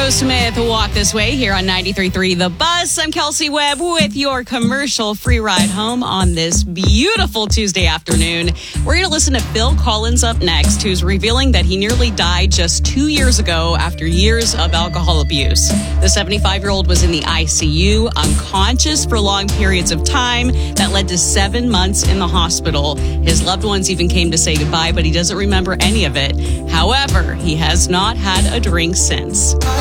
Smith, Walk This Way here on 93.3 The Buzz. I'm Kelsey Webb with your commercial-free ride home on this beautiful Tuesday afternoon. We're going to listen to Phil Collins up next, who's revealing that he nearly died just 2 years ago after years of alcohol abuse. The 75-year-old was in the ICU, unconscious for long periods of time that led to 7 months in the hospital. His loved ones even came to say goodbye, but he doesn't remember any of it. However, he has not had a drink since.